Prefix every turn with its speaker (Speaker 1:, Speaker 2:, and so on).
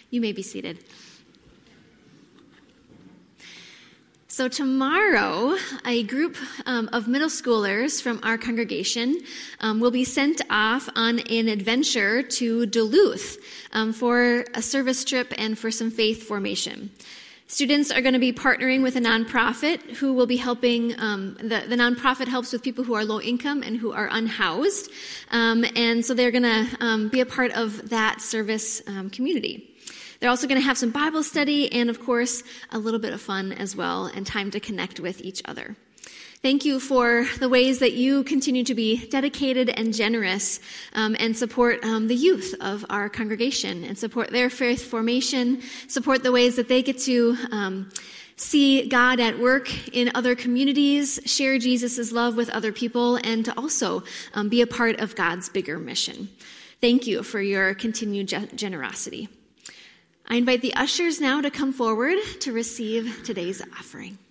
Speaker 1: You may be seated. So tomorrow, a group of middle schoolers from our congregation will be sent off on an adventure to Duluth for a service trip and for some faith formation. Students are going to be partnering with a nonprofit who will be helping. The nonprofit helps with people who are low income and who are unhoused. And so they're going to be a part of that service community. They're also going to have some Bible study and, of course, a little bit of fun as well and time to connect with each other. Thank you for the ways that you continue to be dedicated and generous and support the youth of our congregation and support their faith formation, support the ways that they get to see God at work in other communities, share Jesus' love with other people, and to also be a part of God's bigger mission. Thank you for your continued generosity. I invite the ushers now to come forward to receive today's offering.